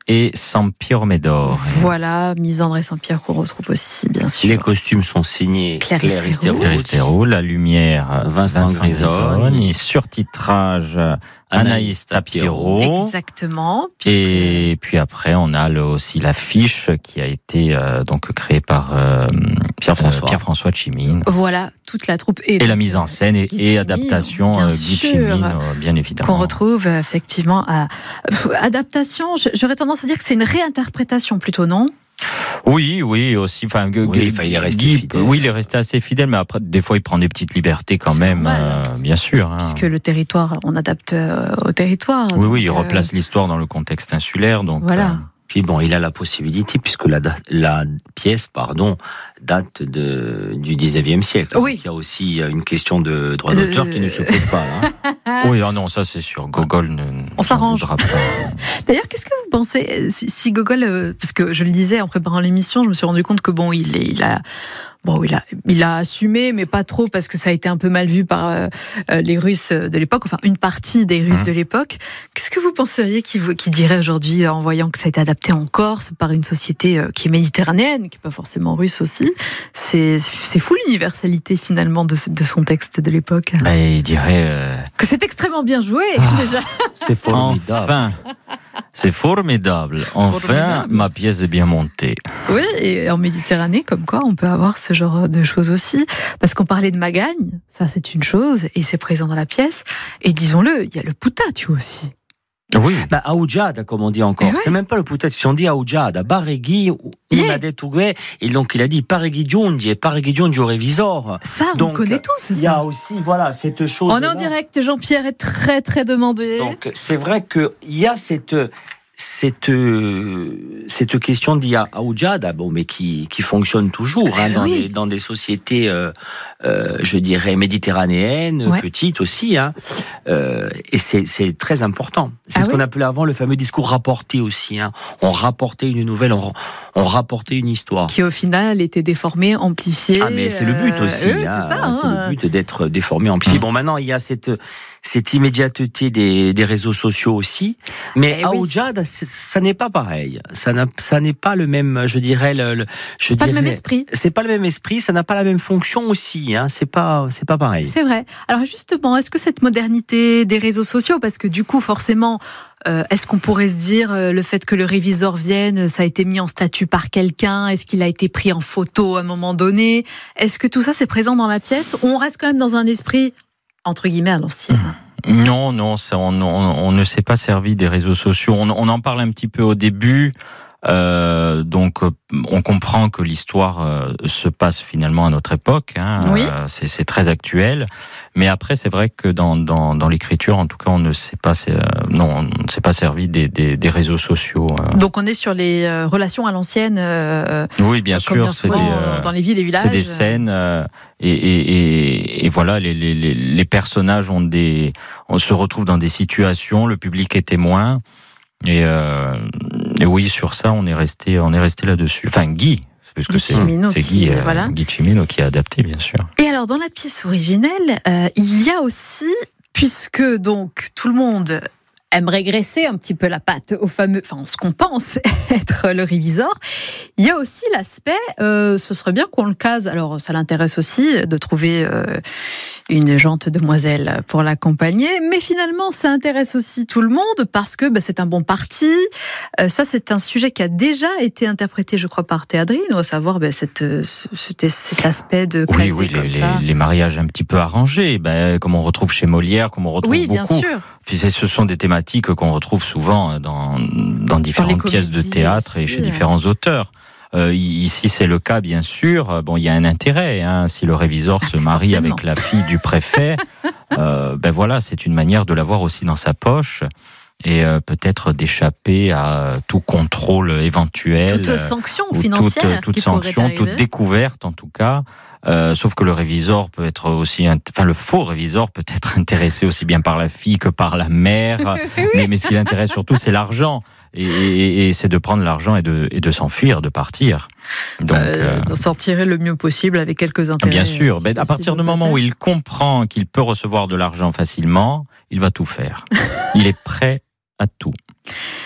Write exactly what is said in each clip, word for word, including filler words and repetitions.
et Sampierre Médor. Voilà, Misandre et Sampierre qu'on retrouve aussi, bien sûr. Les costumes sont signés Claire Estéroux, la lumière Vincent, Vincent Grisone, et surtitrage Anaïs Tapiro. Exactement. Puisque... Et puis après, on a le, aussi l'affiche qui a été euh, donc créée par euh, Pierre-François. Pierre-François Chimine. Voilà, toute la troupe. Et, et la mise en scène et, et adaptation bien, euh, Guy Chimine, euh, bien évidemment. Qu'on retrouve effectivement à adaptation. J'aurais tendance à dire que c'est une réinterprétation plutôt, non ? Oui, oui, aussi. Enfin, oui, Guy, il est resté Guy, fidèle. Oui, il est resté assez fidèle, mais après, des fois, il prend des petites libertés quand c'est même, euh, bien sûr. Hein. Puisque le territoire, on adapte euh, au territoire. Oui, oui, il euh... replace l'histoire dans le contexte insulaire, donc. Voilà. Euh... Puis bon, il a la possibilité, puisque la, la pièce, pardon, date de, du dix-neuvième siècle. Oui. Il y a aussi une question de droit d'auteur euh... qui ne se pose pas. Hein. Oui, oh non, ça c'est sûr. Gogol ne. On s'arrange. Pas. D'ailleurs, qu'est-ce que vous pensez si, si Gogol, euh, parce que je le disais en préparant l'émission, je me suis rendu compte que bon, il, est, il a. Bon, il a, il a assumé, mais pas trop, parce que ça a été un peu mal vu par euh, les Russes de l'époque, enfin une partie des Russes mmh. de l'époque. Qu'est-ce que vous penseriez qu'il qui dirait aujourd'hui, en voyant que ça a été adapté en Corse par une société euh, qui est méditerranéenne, qui n'est pas forcément russe aussi? C'est, c'est fou l'universalité finalement de, de son texte de l'époque. Bah, il dirait... Euh... Que c'est extrêmement bien joué, ah, déjà. C'est formidable. Enfin, c'est formidable. Enfin, formidable. Ma pièce est bien montée. Oui, et en Méditerranée, comme quoi, on peut avoir ce genre de choses aussi. Parce qu'on parlait de Magagne, ça c'est une chose, et c'est présent dans la pièce. Et disons-le, il y a le putatio aussi. Oui. Bah, Aoudjada, comme on dit encore. Oui. C'est même pas le putatio. Si on dit Aoudjada, Baregui, on a des Tougué, et donc il a dit Paregui Giundi, et Paregui Giundi au révisor. Ça, on donc, connaît tous, ça. Il y a aussi, voilà, cette chose. On est en direct, Jean-Pierre est très, très demandé. Donc, c'est vrai qu'il y a cette. Cette, cette question d'Ia Aoudjada, bon, mais qui, qui fonctionne toujours hein, dans, oui. des, dans des sociétés, euh, euh, je dirais, méditerranéennes, ouais. petites aussi, hein, euh, et c'est, c'est très important. C'est ah ce oui. qu'on appelait avant le fameux discours rapporté aussi. Hein. On rapportait une nouvelle, on, on rapportait une histoire. Qui au final était déformée, amplifiée. Ah, mais c'est le but aussi. Euh, hein, c'est, ça, hein. c'est le but d'être déformé, amplifié. Mmh. Bon, maintenant, il y a cette... cette immédiateté des, des réseaux sociaux aussi, mais eh Aoudjada, oui. ça n'est pas pareil. Ça, n'a, ça n'est pas le même, je dirais, le, le je c'est dirais, pas le même esprit. C'est pas le même esprit, ça n'a pas la même fonction aussi. Hein, c'est pas, c'est pas pareil. C'est vrai. Alors justement, est-ce que cette modernité des réseaux sociaux, parce que du coup, forcément, euh, est-ce qu'on pourrait se dire euh, le fait que le révisor vienne, ça a été mis en statut par quelqu'un, est-ce qu'il a été pris en photo à un moment donné? Est-ce que tout ça c'est présent dans la pièce ou on reste quand même dans un esprit entre guillemets à l'ancienne? Non, non, ça, on, on, on ne s'est pas servi des réseaux sociaux. On, on en parle un petit peu au début. Euh, donc, on comprend que l'histoire euh, se passe finalement à notre époque. Hein, oui. euh, c'est, c'est très actuel. Mais après, c'est vrai que dans, dans, dans l'écriture, en tout cas, on ne s'est pas, euh, non, on ne s'est pas servi des, des, des réseaux sociaux. Euh. Donc, on est sur les euh, relations à l'ancienne. Euh, oui, bien sûr, c'est des, euh, dans les villes et villages. C'est des scènes. Euh, et, et, et, et voilà, les, les, les personnages ont des, on se retrouve dans des situations. Le public est témoin. Et, euh, et oui, sur ça, on est resté, on est resté là-dessus. Enfin, Guy, parce que c'est, c'est Guy, qui, euh, voilà. Guy Chimino qui a adapté, bien sûr. Et alors, dans la pièce originelle, euh, il y a aussi, puisque donc tout le monde aime régresser un petit peu la patte au fameux, enfin, ce qu'on pense être le révisor, il y a aussi l'aspect, euh, ce serait bien qu'on le case. Alors, ça l'intéresse aussi de trouver euh, une gente demoiselle pour l'accompagner, mais finalement, ça intéresse aussi tout le monde parce que bah, c'est un bon parti. Euh, ça, c'est un sujet qui a déjà été interprété, je crois, par Théadrine, à savoir bah, cette, cet, cet aspect de caser oui, oui, comme les, ça. Les, les mariages un petit peu arrangés, bah, comme on retrouve chez Molière, comme on retrouve oui, beaucoup. Bien sûr. Ce sont des thématiques qu'on retrouve souvent dans, dans différentes dans pièces de théâtre aussi, et chez euh... différents auteurs. Euh, ici, c'est le cas, bien sûr. Bon, il y a un intérêt. Hein, si le révisor ah, se marie forcément. Avec la fille du préfet, euh, ben voilà, c'est une manière de l'avoir aussi dans sa poche et euh, peut-être d'échapper à tout contrôle éventuel. Toute sanction financière. Toute, toute sanction, toute découverte, en tout cas. Euh, sauf que le révisor peut être aussi, enfin le faux révisor peut être intéressé aussi bien par la fille que par la mère. oui. mais, mais ce qui l'intéresse surtout, c'est l'argent. Et, et, et c'est de prendre l'argent et de, et de s'enfuir, de partir. Donc, euh, de s'en tirer le mieux possible avec quelques intérêts. Bien sûr. Si ben, à partir du moment où il comprend qu'il peut recevoir de l'argent facilement, il va tout faire. Il est prêt à tout.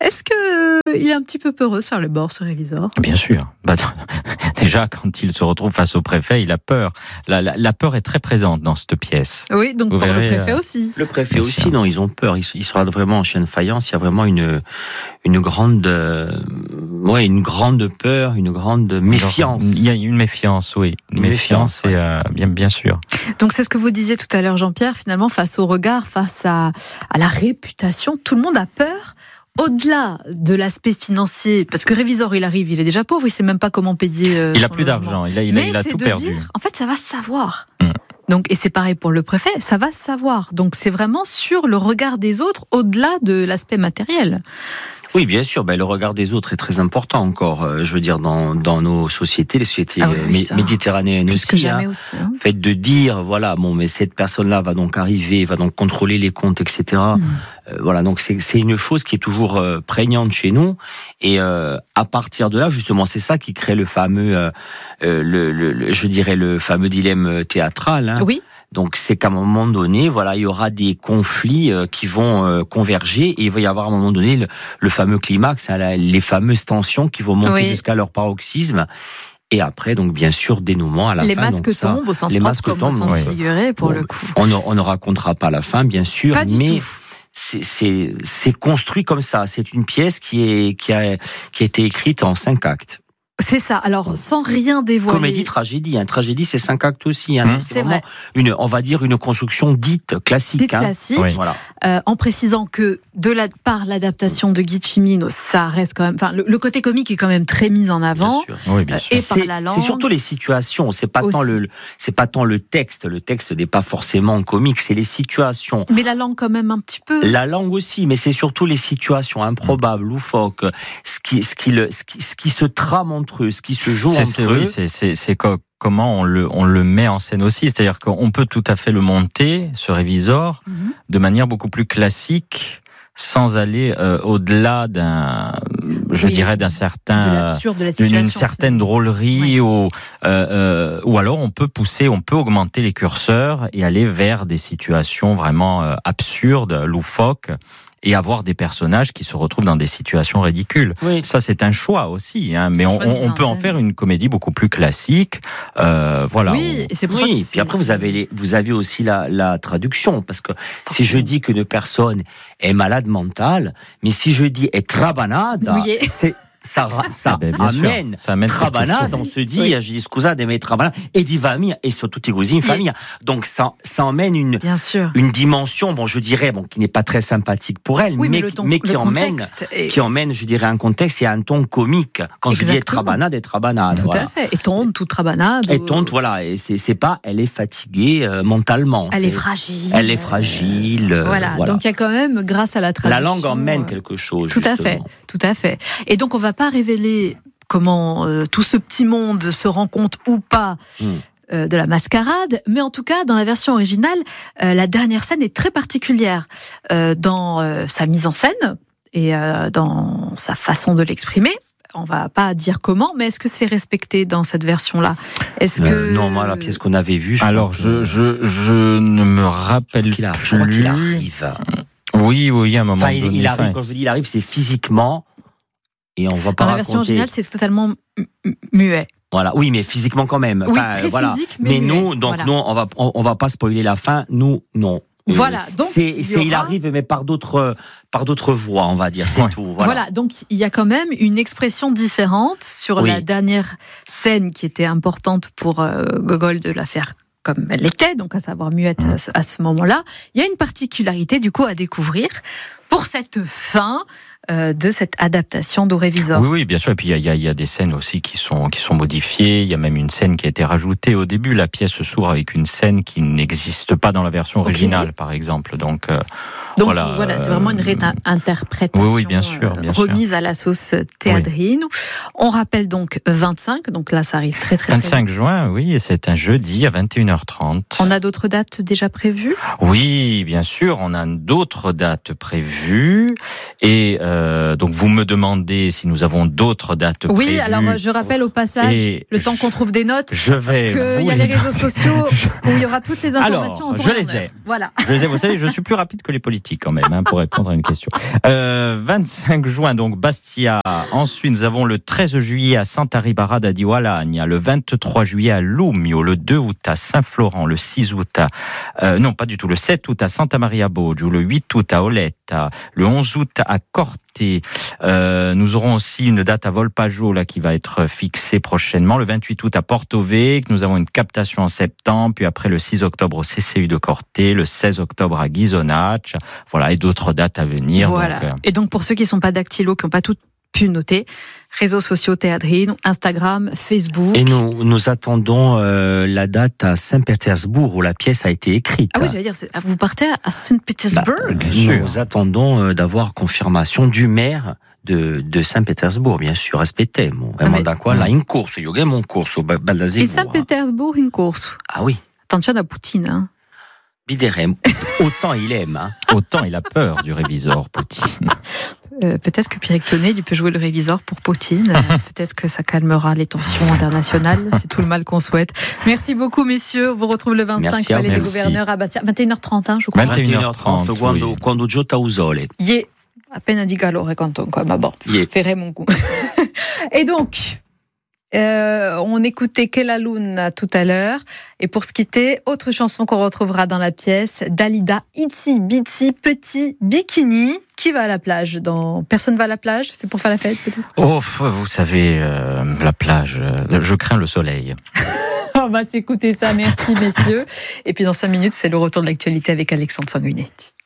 Est-ce qu'il est un petit peu peureux sur les bords, ce réviseur ? Bien sûr. Bah, déjà, quand il se retrouve face au préfet, il a peur. La, la, la peur est très présente dans cette pièce. Oui, donc Vous pour verrez, le préfet euh, aussi. Le préfet Bien aussi, sûr. non, ils ont peur. Il, il sera vraiment en chien de faïence. Il y a vraiment une, une grande, euh, ouais, une grande peur, une grande méfiance. Il y a une méfiance, oui. Une, Une méfiance, méfiance, et, euh, bien, bien sûr. Donc c'est ce que vous disiez tout à l'heure, Jean-Pierre, finalement, face au regard, face à, à la réputation, tout le monde a peur. Au-delà de l'aspect financier, parce que réviseur, il arrive, il est déjà pauvre, il sait même pas comment payer. Euh, Il a son plus logement. d'argent, il a, il a, Mais il a c'est tout de perdu. dire, en fait, ça va se savoir. Mm. Donc, et c'est pareil pour le préfet, ça va se savoir. Donc, c'est vraiment sur le regard des autres, au-delà de l'aspect matériel. Oui, bien sûr. Ben, le regard des autres est très important encore. euh, Je veux dire, dans, dans nos sociétés, les sociétés Ah oui, euh, oui, mé- ça. méditerranéennes Plus aussi. que jamais hein. aussi. Hein. Fait de dire, voilà, bon, mais cette personne-là va donc arriver, va donc contrôler les comptes, et cetera. Mm. Euh, voilà, donc c'est, c'est une chose qui est toujours euh, prégnante chez nous. Et euh, à partir de là, justement, c'est ça qui crée le fameux, euh, euh, le, le, le- je dirais, le fameux dilemme théâtral. Hein. Oui. Donc c'est qu'à un moment donné, voilà, il y aura des conflits euh, qui vont euh, converger et il va y avoir à un moment donné le, le fameux climax, hein, la- les fameuses tensions qui vont monter Oui. jusqu'à leur paroxysme. Et après, donc bien sûr, dénouement à la Les fin. masques donc, ça, tombent au sens les propre masques comme au tombent, sens ouais. figuré, pour Bon, le coup. On ne, on ne racontera pas la fin, bien sûr, Pas du mais tout. c'est, c'est, c'est construit comme ça. C'est une pièce qui, est, qui, a, qui a été écrite en cinq actes. C'est ça. Alors, sans rien dévoiler. Comédie, tragédie. Hein. Tragédie, c'est cinq actes aussi. Hein. Mmh. Donc, C'est c'est vraiment vrai. une, on va dire, une construction dite classique. Dite hein. classique. Oui. Voilà. Euh, en précisant que de la, par l'adaptation de Guy Cimino, ça reste quand même, enfin, le, le côté comique est quand même très mis en avant. Bien sûr. Oui, bien Euh, sûr. et par C'est, la langue. c'est surtout les situations. C'est pas tant Aussi. le, c'est pas tant le texte. Le texte n'est pas forcément comique. C'est les situations. Mais la langue quand même un petit peu. La langue aussi, mais c'est surtout les situations improbables, loufoques, ce qui, ce qui, le, ce qui, ce qui se trame entre eux, ce qui se joue C'est, entre c'est, eux. oui, c'est, c'est, c'est co- comment on le, on le met en scène aussi. C'est-à-dire qu'on peut tout à fait le monter, ce révisor, Mhm. de manière beaucoup plus classique, sans aller euh, au-delà d'un, je Oui, dirais, d'un de certain, l'absurde de la d'une situation. certaine drôlerie, Oui. ou, euh, euh, ou alors on peut pousser, on peut augmenter les curseurs et aller vers des situations vraiment euh, absurdes, loufoques, et avoir des personnages qui se retrouvent dans des situations ridicules. Oui. Ça, c'est un choix aussi, hein, C'est mais un on, choix de on- mise on en peut en scène. faire une comédie beaucoup plus classique. Euh, voilà. Oui, et c'est pour ça que Oui, c'est- puis après vous avez les, vous avez aussi la, la traduction parce que si je dis qu'une personne est malade mentale, mais si je dis est trabanada, Oui. c'est ça, ra- ça Ah ben, bien sûr, amène ça amène quelque trabanade, chose. on se dit, Oui. je dis scusate mais trabanade et di famille et surtout ti così in famille. Donc ça, ça emmène une Bien sûr. une dimension, bon je dirais, bon qui n'est pas très sympathique pour elle, Oui, mais, mais, le ton, mais qui le emmène contexte est- qui emmène, je dirais, un contexte et un ton comique. Quand je dis Exactement. trabanade, et trabanade. Tout voilà. à fait. Et tonte, toute rabanade. Elle ou- tonte, voilà, et c'est, c'est pas, elle est fatiguée euh, mentalement. Elle c'est- est fragile. Elle est fragile. euh, Voilà. voilà. Donc il y a quand même, grâce à la La traduction. langue emmène euh, quelque chose. Tout à justement. fait, tout à fait. Et donc on va pas révéler comment euh, tout ce petit monde se rend compte ou pas Mm. euh, de la mascarade, mais en tout cas dans la version originale, euh, la dernière scène est très particulière euh, dans euh, sa mise en scène et euh, dans sa façon de l'exprimer. On va pas dire comment, mais est-ce que c'est respecté dans cette version-là ? Est-ce Euh, que non, moi, la pièce qu'on avait vue, je Alors, crois que- je, je, je ne me rappelle qu'il a- plus. je crois qu'il arrive. Oui, oui, à un moment Enfin, il, donné. il arrive, enfin, quand je dis il arrive, c'est physiquement. Et on va pas dans la version raconter. originale, c'est totalement mu- mu- muet. Voilà, oui, mais physiquement quand même. Oui, Enfin, très voilà. physique, mais, muet. nous, donc, Voilà. nous, on va, on, on va pas spoiler la fin. Nous, non. Euh, Voilà, donc, c'est, il y c'est, il aura- arrive, mais par d'autres, par d'autres voies, on va dire. C'est Ouais. tout. Voilà. Voilà. donc il y a quand même une expression différente sur Oui. la dernière scène qui était importante pour euh, Gogol de la faire comme elle était, donc à savoir muette à ce, à ce moment-là. Il y a une particularité du coup à découvrir pour cette fin euh, de cette adaptation d'Aurévisor. Oui, oui, bien sûr. Et puis il y a, il y a, il y a des scènes aussi qui sont qui sont modifiées. Il y a même une scène qui a été rajoutée au début. La pièce s'ouvre avec une scène qui n'existe pas dans la version Ok. originale, par exemple. Donc euh, Donc voilà, voilà, c'est euh, vraiment une réinterprétation oui, oui, bien sûr, bien sûr. remise à la sauce théâtrine. On rappelle donc vingt-cinq, donc là ça arrive très très très vingt-cinq vite. juin, oui, et c'est un jeudi à vingt et une heures trente. On a d'autres dates déjà prévues ? Oui, bien sûr, on a d'autres dates prévues. Et euh, donc, vous me demandez si nous avons d'autres dates Oui, prévues. alors je rappelle au passage, Et le temps je- qu'on trouve des notes, Je vais. qu'il vous y a les les réseaux sociaux où il y aura toutes les informations Alors, en temps je et en les ai. heure. Voilà. Je les ai, vous savez, je suis plus rapide que les politiques. politique quand même, hein, pour répondre à une question. Euh, vingt-cinq juin, donc Bastia. Ensuite, nous avons le treize juillet à Santa Ribara da Dioualagna, le vingt-trois juillet à Lumio, le deux août à Saint-Florent, le six août à... Euh, non, pas du tout, le sept août à Santa Maria Boggio, le huit août à Oletta, le onze août à Corte. Euh, nous aurons aussi une date à Volpaggio là, qui va être fixée prochainement, le vingt-huit août à Porto Vecchio. Nous avons une captation en septembre, puis après le six octobre au C C U de Corte, le seize octobre à Ghisonaccia, voilà, et d'autres dates à venir. Voilà. Donc, euh... Et donc pour ceux qui ne sont pas dactylos, qui n'ont pas tout pu noter, réseaux sociaux Teatrino, Instagram, Facebook. Et nous, nous attendons euh, la date à Saint-Pétersbourg où la pièce a été écrite. Ah oui, j'allais dire, vous partez à Saint-Pétersbourg bah, Bien sûr. Nous attendons euh, d'avoir confirmation du maire de, de Saint-Pétersbourg, bien sûr, aspettiamo. Ah, mais... quoi, là, in corso, io abbiamo un corso, Baldasevura. Et Saint-Pétersbourg, in corso. Ah oui. Attention à Poutine, hein. Biderem, autant il aime. Hein. Autant il a peur du révisor, Poutine. Euh, peut-être que Pierre Tonnet lui peut jouer le révisor pour Poutine. Euh, peut-être que ça calmera les tensions internationales. C'est tout le mal qu'on souhaite. Merci beaucoup, messieurs. On vous retrouve le vingt-cinq Palais des Gouverneurs à Bastia. vingt et une heures trente, hein, je crois. vingt et une heures trente, quando, oui. quando Giota Usole. Yeah. Appena di calore canton, quoi. Ma bon, yeah. Ferai mon coup. Et donc, Euh, on écoutait Kella Luna tout à l'heure. Et pour se quitter, autre chanson qu'on retrouvera dans la pièce, Dalida, Itsy Bitsy Petit Bikini. Qui va à la plage dans... Personne va à la plage? C'est pour faire la fête peut-être? Oh, vous savez, euh, la plage, euh, je crains le soleil. On va s'écouter ça, merci messieurs. Et puis dans cinq minutes, c'est le retour de l'actualité avec Alexandre Sanguinetti.